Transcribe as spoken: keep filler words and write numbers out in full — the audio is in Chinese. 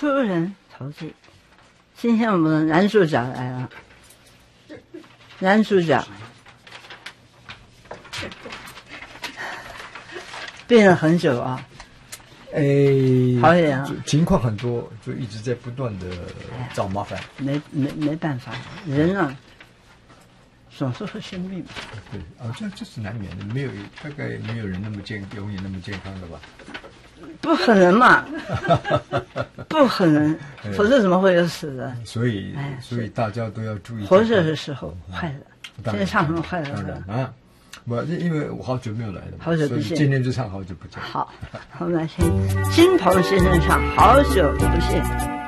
出人头地。今天我们的男主角来了，男主角病了很久啊。 哎， 好点啊， 情况很多，就一直在不断的找麻烦。 没没没办法，人啊，总是会生病。 对啊，这这是难免的，没有大概没有人那么健，永远那么健康的吧？ 不可能嘛，不可能，否则怎么会有死人？ 所以， 哎， 所以大家都要注意。 活着的时候快乐，现在唱什么快乐当然啊。不，因为我好久没有来了， 好久不见， 今天就唱好久不见。 好，我们来听金鹏先生唱《好久不见》。